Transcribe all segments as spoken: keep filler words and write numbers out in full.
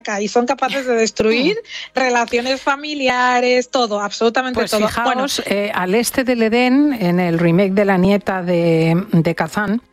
y son capaces de destruir relaciones familiares, todo, absolutamente pues todo. Fijaos, bueno, eh, Al este del Edén, en el remake de La nieta de, de Kazan,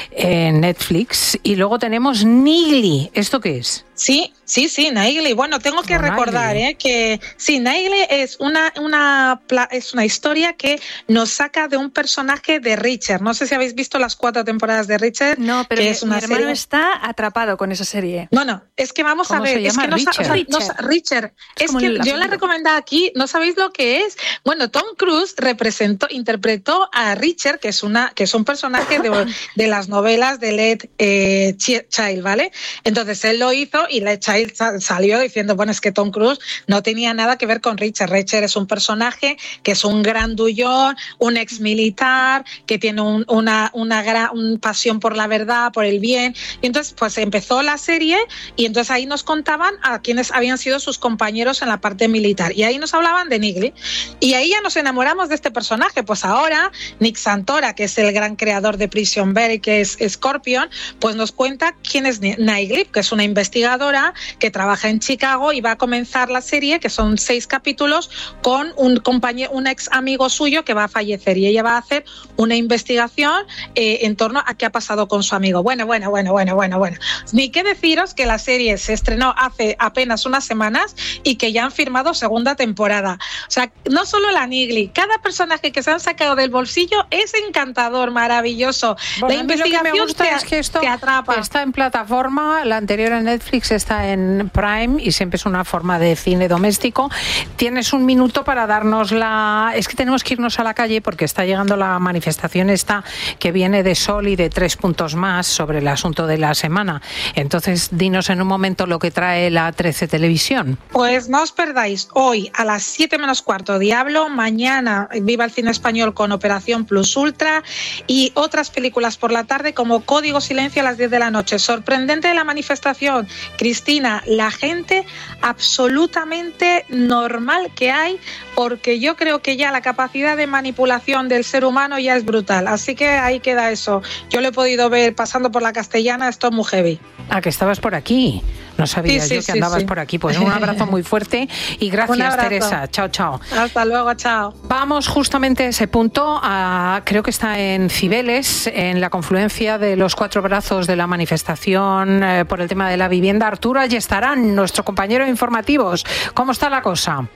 en Netflix, y luego tenemos Nigli. ¿Esto qué es? Sí, sí, sí, Nigli. Bueno, tengo que Como recordar Nigli. ¿eh? que sí, Nigli es una, una, es una historia que nos saca de un personaje de Richard. No sé si habéis visto las cuatro temporadas de Richard. No, pero que mi, es una mi hermano serie... está atrapado con esa serie. Bueno, es que vamos a ver, es que no, Richard? O sea, Richard. no, Richard. Es, es que la yo la recomendé aquí, no sabéis lo que es. Bueno, Tom Cruise representó, interpretó a Richard, que es una, que es un personaje de, de las novelas de Led eh, Child, ¿vale? Entonces él lo hizo y Led Child salió diciendo, bueno, es que Tom Cruise no tenía nada que ver con Richard. Richard es un personaje que es un grandullón, un ex militar, que tiene un, una, una gran un pasión por la verdad, por el bien. Y entonces, pues empezó la serie y entonces ahí nos contaban a quienes habían sido sus compañeros en la parte militar. Y ahí nos hablaban de Nigli. Y ahí ya nos enamoramos de este personaje. Pues ahora, Nick Santora, que es el gran creador de Prison Break, que es Scorpion, pues nos cuenta quién es Nigli, que es una investigadora que trabaja en Chicago y va a comenzar la serie, que son seis capítulos, con un compañero, un ex amigo suyo que va a fallecer y ella va a hacer una investigación eh, en torno a qué ha pasado con su amigo. Bueno, bueno, bueno, bueno, bueno, bueno. Ni qué deciros que la serie se estrenó hace apenas unas semanas y que ya han firmado segunda temporada. O sea, no solo la Nigli, cada personaje que se han sacado del bolsillo es encantador, maravilloso. Bueno, la investigación lo que me gusta te, es que esto te atrapa. Está en plataforma, la anterior en Netflix está en Prime y siempre es una forma de cine doméstico. Tienes un minuto para darnos la... Es que tenemos que irnos a la calle porque está llegando la manifestación esta que viene de Sol y de Tres Puntos Más sobre el asunto de la semana. Entonces, dinos en un momento lo que trae la trece Televisión. Pues no os perdáis hoy a las siete menos cuarto Diablo, mañana Viva el Cine Español con Operación Plus Ultra y otras películas por la tarde como Código Silencio a las diez de la noche. Sorprendente la manifestación, Cristina, la gente absolutamente normal que hay, porque yo creo que ya la capacidad de manipulación del ser humano ya es brutal, así que ahí queda eso. Yo lo he podido ver pasando por la Castellana, esto es muy heavy. Ah, que estabas por aquí. No sabía sí, sí, yo que sí, andabas sí. por aquí. Pues un abrazo muy fuerte y gracias, Teresa. Chao, chao. Hasta luego, chao. Vamos justamente a ese punto. A, creo que está en Cibeles, en la confluencia de los cuatro brazos de la manifestación eh, por el tema de la vivienda. Arturo Ayestarán, nuestro compañero de informativos. ¿Cómo está la cosa?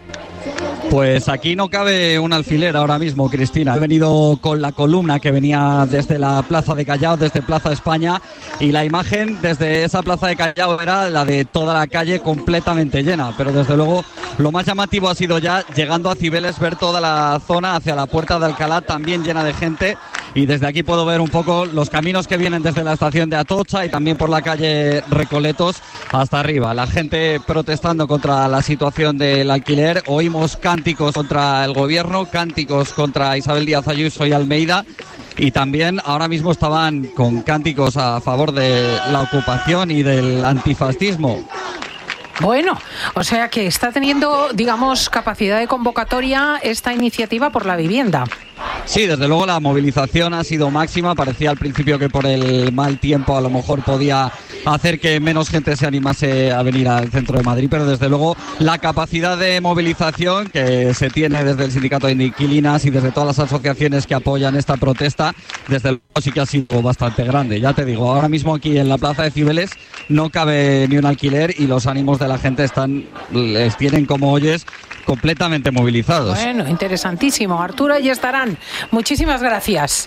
Pues aquí no cabe un alfiler ahora mismo, Cristina. He venido con la columna que venía desde la Plaza de Callao, desde Plaza España, y la imagen desde esa Plaza de Callao era la de toda la calle completamente llena. Pero desde luego lo más llamativo ha sido ya llegando a Cibeles ver toda la zona hacia la Puerta de Alcalá también llena de gente. Y desde aquí puedo ver un poco los caminos que vienen desde la estación de Atocha y también por la calle Recoletos hasta arriba. La gente protestando contra la situación del alquiler. Oímos cánticos contra el gobierno, cánticos contra Isabel Díaz Ayuso y Almeida. Y también ahora mismo estaban con cánticos a favor de la ocupación y del antifascismo. Bueno, o sea que está teniendo, digamos, capacidad de convocatoria esta iniciativa por la vivienda. Sí, desde luego la movilización ha sido máxima. Parecía al principio que por el mal tiempo a lo mejor podía hacer que menos gente se animase a venir al centro de Madrid, pero desde luego la capacidad de movilización que se tiene desde el sindicato de inquilinas y desde todas las asociaciones que apoyan esta protesta, desde luego sí que ha sido bastante grande. Ya te digo, ahora mismo aquí en la plaza de Cibeles no cabe ni un alquiler y los ánimos de la gente están, les tienen, como oyes, completamente movilizados. Bueno, interesantísimo. Arturo, ahí estarán. Muchísimas gracias.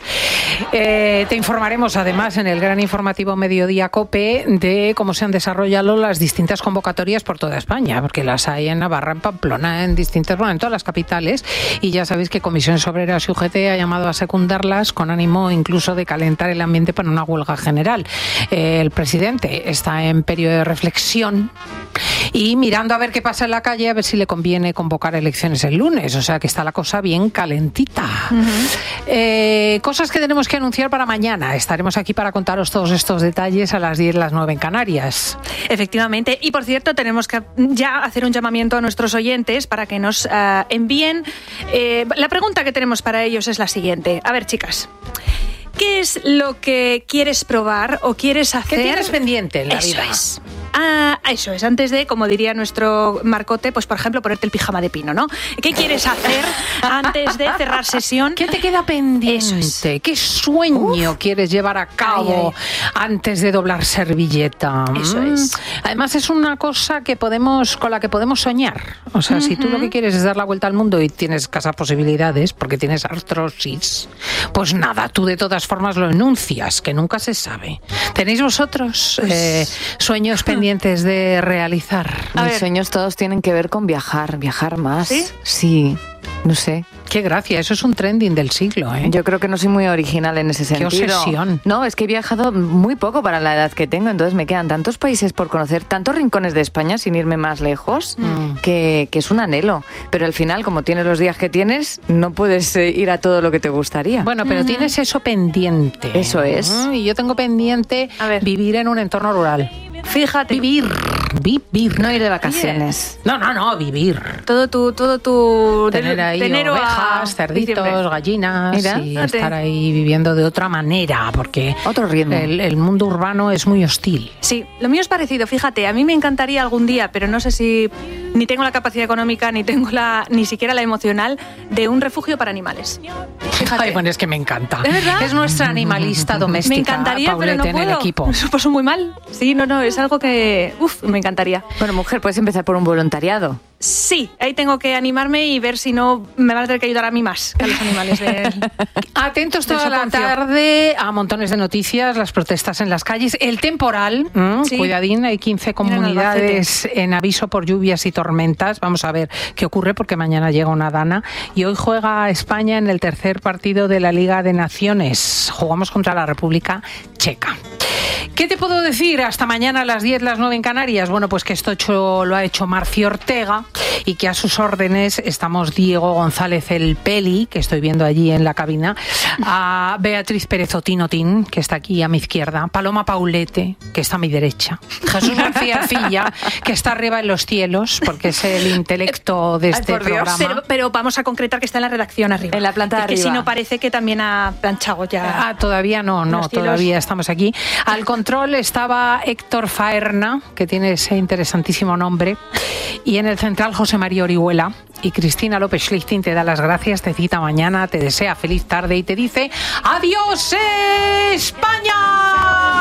Eh, te informaremos además en el gran informativo Mediodía COPE de cómo se han desarrollado las distintas convocatorias por toda España, porque las hay en Navarra, en Pamplona, en distintas, bueno, en todas las capitales, y ya sabéis que Comisiones Obreras y U G T ha llamado a secundarlas con ánimo incluso de calentar el ambiente para una huelga general. Eh, el presidente está en periodo de reflexión y mirando a ver qué pasa en la calle, a ver si le conviene convocar elecciones el lunes, o sea que está la cosa bien calentita. Uh-huh. Eh, cosas que tenemos que anunciar para mañana. Estaremos aquí para contaros todos estos detalles a las diez, las nueve en Canarias. Efectivamente, y por cierto tenemos que ya hacer un llamamiento a nuestros oyentes para que nos uh, envíen, eh, la pregunta que tenemos para ellos es la siguiente. A ver, chicas, ¿qué es lo que quieres probar o quieres hacer? ¿Qué tienes pendiente en la Eso vida? Es. Ah, eso es, antes de, como diría nuestro Marcote, pues por ejemplo, ponerte el pijama de pino, ¿no? ¿Qué quieres hacer antes de cerrar sesión? ¿Qué te queda pendiente? Es. ¿Qué sueño Uf. quieres llevar a cabo Ay, antes de doblar servilleta? Eso Mm. es. Además es una cosa que podemos, con la que podemos soñar. O sea, uh-huh. si tú lo que quieres es dar la vuelta al mundo y tienes escasas posibilidades porque tienes artrosis, pues nada, tú de todas formas lo enuncias, que nunca se sabe. ¿Tenéis vosotros pues... eh, sueños pendientes de realizar? A Mis ver. sueños todos tienen que ver con viajar, viajar más. ¿Sí? Sí, no sé. Qué gracia, eso es un trending del siglo, ¿eh? Yo creo que no soy muy original en ese sentido. Qué obsesión. No, es que he viajado muy poco para la edad que tengo, entonces me quedan tantos países por conocer, tantos rincones de España sin irme más lejos, mm. que, que es un anhelo. Pero al final, como tienes los días que tienes, no puedes eh, ir a todo lo que te gustaría. Bueno, pero mm. tienes eso pendiente. Eso es. Y yo tengo pendiente vivir en un entorno rural. Fíjate. Vivir, vivir. No ir de vacaciones. No, no, no, vivir. Todo tu, todo tu... Tener ahí tener ovejas, a... cerditos, diciembre. gallinas. Mira, y fíjate. Estar ahí viviendo de otra manera, porque otro ritmo. El, el mundo urbano es muy hostil. Sí, lo mío es parecido. Fíjate, a mí me encantaría algún día, pero no sé si ni tengo la capacidad económica, ni tengo la, ni siquiera la emocional, de un refugio para animales. Fíjate. Ay, bueno, es que me encanta. ¿Es verdad? Es nuestra animalista doméstica. Me encantaría, Paulette, pero no puedo. En el equipo. Eso pasó muy mal. Sí, no, no, es algo que, uf, me encantaría. Bueno, mujer, puedes empezar por un voluntariado. Sí, ahí tengo que animarme y ver si no me van a tener que ayudar a mí más que a los animales. De, Atentos toda la tarde a montones de noticias, las protestas en las calles, el temporal, mmm, sí. cuidadín, hay quince comunidades en, en aviso por lluvias y tormentas. Vamos a ver qué ocurre porque mañana llega una dana y hoy juega España en el tercer partido de la Liga de Naciones. Jugamos contra la República Checa. ¿Qué te puedo decir? Hasta mañana a las diez, las nueve en Canarias. Bueno, pues que esto hecho, lo ha hecho Marcio Ortega y que a sus órdenes estamos Diego González el Peli, que estoy viendo allí en la cabina, a Beatriz Pérez Otinotín, que está aquí a mi izquierda, Paloma Paulete, que está a mi derecha, Jesús García Arcilla, que está arriba en los cielos, porque es el intelecto de este Ay, programa. Pero, pero vamos a concretar que está en la redacción arriba. En la planta de arriba. Que si no parece que también ha planchado ya. Ah, todavía no, no, todavía estamos aquí. Al control estaba Héctor Faerna, que tiene ese interesantísimo nombre, y en el central José María Orihuela. Y Cristina López Schlichting te da las gracias, te cita mañana, te desea feliz tarde y te dice ¡Adiós, España!